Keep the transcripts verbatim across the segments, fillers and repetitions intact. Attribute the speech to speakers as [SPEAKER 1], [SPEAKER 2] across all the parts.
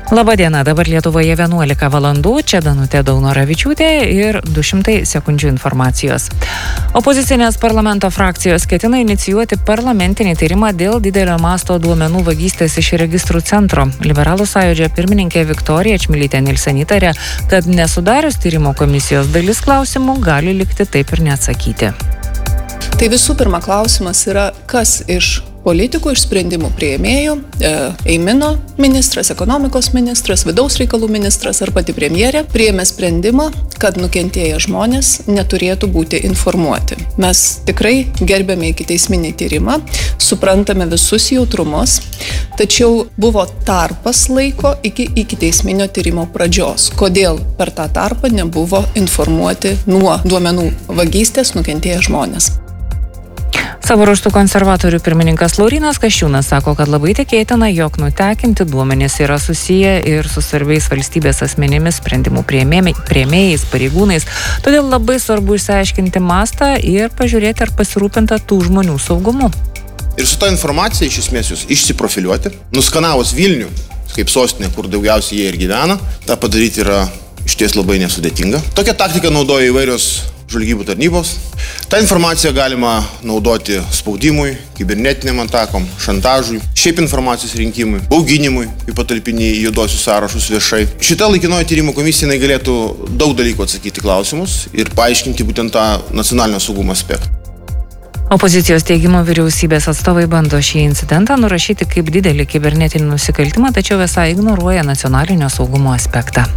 [SPEAKER 1] Labadiena, dabar Lietuvoje vienuolika valandų, čia Danutė Daunoravičiūtė ir du šimtai sekundžių informacijos. Opozicinės parlamento frakcijos ketina inicijuoti parlamentinį tyrimą dėl didelio masto duomenų vagystės iš registrų centro. Liberalų sąjūdžio pirmininkė Viktorija Čmilytė Nilsen įtarė, kad nesudarius tyrimo komisijos dalis klausimų gali likti taip ir neatsakyti.
[SPEAKER 2] Tai visų pirma klausimas yra, kas iš politikų, iš sprendimų priėmėjų, e, Eimino ministras, ekonomikos ministras, vidaus reikalų ministras ar pati premjerė priėmė sprendimą, kad nukentėję žmonės neturėtų būti informuoti. Mes tikrai gerbėme ikiteisminį tyrimą, suprantame visus jautrumus, tačiau buvo tarpas laiko iki ikiteisminio tyrimo pradžios. Kodėl per tą tarpą nebuvo informuoti nuo duomenų vagystės nukentėję žmonės?
[SPEAKER 1] Savo ruožtu konservatorių pirmininkas Laurynas Kasčiūnas sako, kad labai tikėtina, jog nutekinti duomenys yra susiję ir su svarbiais valstybės asmenimis, sprendimų priėmėjais, pareigūnais. Todėl labai svarbu išsiaiškinti mastą ir pažiūrėti, ar pasirūpinta tų žmonių saugumu.
[SPEAKER 3] Ir su ta informacija iš esmės jūs išsiprofiliuoti, nuskanavus Vilnių, kaip sostinė, kur daugiausiai jie ir gyvena, tą padaryti yra išties labai nesudėtinga. Tokią taktiką naudoja įvairios žvalgybų tarnybos. Ta informacija galima naudoti spaudimui, kibernetiniam atakom, šantažui, šiaip informacijos rinkimui, bauginimui, kaip patalpinį į juodosius sąrašus viešai. Šita laikinoji tyrimo komisija galėtų daug dalykų atsakyti klausimus ir paaiškinti būtent tą nacionalinio saugumo aspektą.
[SPEAKER 1] Opozicijos teigimu vyriausybės atstovai bando šį incidentą nurašyti kaip didelį kibernetinį nusikaltimą, tačiau esą ignoruoja nacionalinio saugumo aspektą.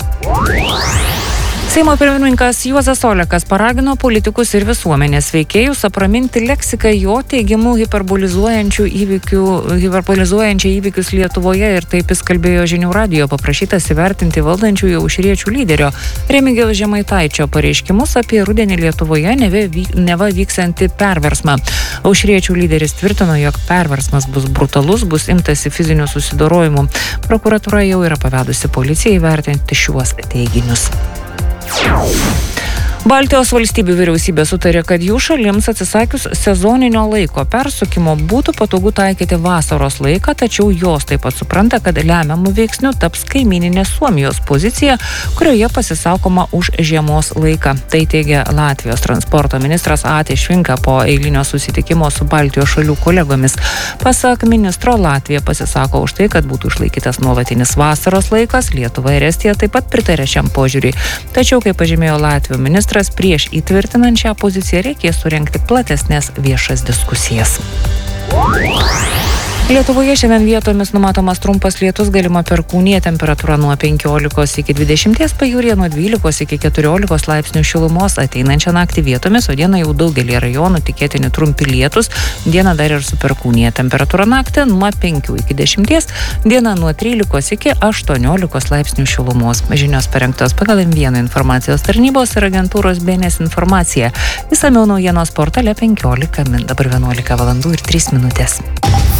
[SPEAKER 1] Seimo pirmininkas Juozas Olekas paragino politikus ir visuomenės veikėjus apraminti leksiką jo teigimu hiperbolizuojančių įvykių, hiperbolizuojančią įvykius Lietuvoje, ir taip jis kalbėjo Žinių radijo, paprašytas įvertinti valdančiųjų aušriečių lyderio Remigijaus Žemaitaičio pareiškimus apie rudenį Lietuvoje neva vyksiantį perversmą. Aušriečių lyderis tvirtino, jog perversmas bus brutalus, bus imtasi fizinių susidorojimų. Prokuratūra jau yra pavedusi policijai įvertinti šiuos teiginius. Baltijos valstybių vyriausybė sutarė, kad jų šalims atsisakius sezoninio laiko persukimo būtų patogu taikyti vasaros laiką, tačiau jos taip pat supranta, kad lemiamų veiksnių taps kaimyninė Suomijos pozicija, kurioje pasisakoma už žiemos laiką. Tai teigia Latvijos transporto ministras Ati Švinka po eilinio susitikimo su Baltijos šalių kolegomis. Pasak ministro, Latvija pasisako už tai, kad būtų išlaikytas nuolatinis vasaros laikas. Lietuva ir Estija taip pat pritarė šiam požiūriui. Tačiau, kaip pažymėjo Latvijos ministras, prieš įtvirtinant šią poziciją reikės surengti platesnės viešas diskusijas. Lietuvoje šiandien vietomis numatomas trumpas lietus, galima perkūnija, temperatūra nuo penkiolikos iki dvidešimties, pajūryje nuo dvylikos iki keturiolikos laipsnių šilumos. Ateinančią naktį vietomis, o dieną jau daugelį rajonų tikėtini trumpi lietus, diena dar ir su perkūnija. Temperatūra naktį nuo penkių iki dešimties, diena nuo trylikos iki aštuoniolikos laipsnių šilumos. Žinios parengtos pagal M vieną informacijos tarnybos ir agentūros B N S informacija. Išsamiau naujienos portale penkiolika min. Dabar vienuolika valandų ir trys minutės.